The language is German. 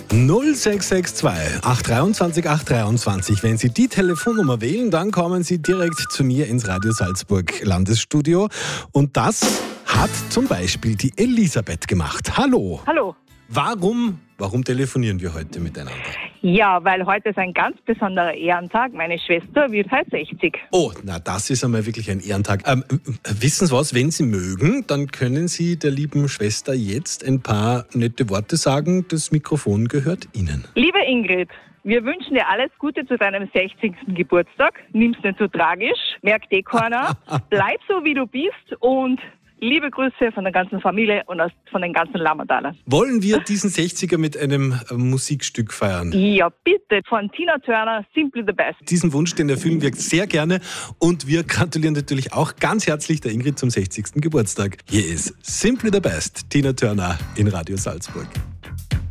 0662 823 823. Wenn Sie die Telefonnummer wählen, dann kommen Sie direkt zu mir ins Radio Salzburg Landesstudio. Und das hat zum Beispiel die Elisabeth gemacht. Hallo. Hallo. Warum telefonieren wir heute miteinander? Ja, weil heute ist ein ganz besonderer Ehrentag. Meine Schwester wird halt 60. Oh, na das ist einmal wirklich ein Ehrentag. Wissen Sie was, wenn Sie mögen, dann können Sie der lieben Schwester jetzt ein paar nette Worte sagen. Das Mikrofon gehört Ihnen. Liebe Ingrid, wir wünschen dir alles Gute zu deinem 60. Geburtstag. Nimm's nicht so tragisch, merk dir keiner. Bleib so, wie du bist und liebe Grüße von der ganzen Familie und von den ganzen Lammertalern. Wollen wir diesen 60er mit einem Musikstück feiern? Ja, bitte. Von Tina Turner, Simply the Best. Diesen Wunsch, den erfüllen wir sehr gerne. Und wir gratulieren natürlich auch ganz herzlich der Ingrid zum 60. Geburtstag. Hier ist Simply the Best, Tina Turner in Radio Salzburg.